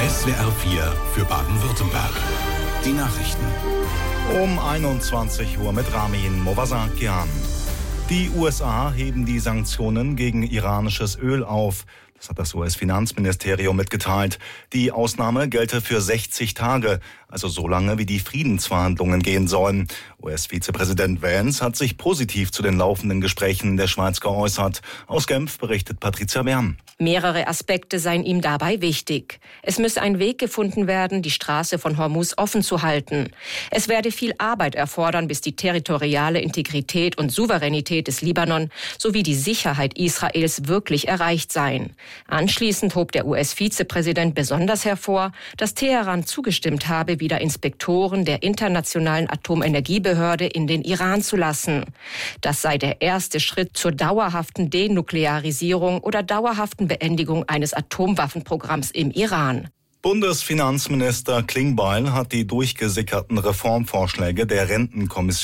SWR 4 für Baden-Württemberg. Die Nachrichten. Um 21 Uhr mit Ramin Movasakian. Die USA heben die Sanktionen gegen iranisches Öl auf. Das hat das US-Finanzministerium mitgeteilt. Die Ausnahme gelte für 60 Tage, also so lange, wie die Friedensverhandlungen gehen sollen. US-Vizepräsident Vance hat sich positiv zu den laufenden Gesprächen in der Schweiz geäußert. Aus Genf berichtet Patricia Bern. Mehrere Aspekte seien ihm dabei wichtig. Es müsse ein Weg gefunden werden, die Straße von Hormuz offen zu halten. Es werde viel Arbeit erfordern, bis die territoriale Integrität und Souveränität des Libanon sowie die Sicherheit Israels wirklich erreicht seien. Anschließend hob der US-Vizepräsident besonders hervor, dass Teheran zugestimmt habe, wieder Inspektoren der Internationalen Atomenergiebehörde in den Iran zu lassen. Das sei der erste Schritt zur dauerhaften Denuklearisierung oder dauerhaften Beendigung eines Atomwaffenprogramms im Iran. Bundesfinanzminister Klingbeil hat die durchgesickerten Reformvorschläge der Rentenkommission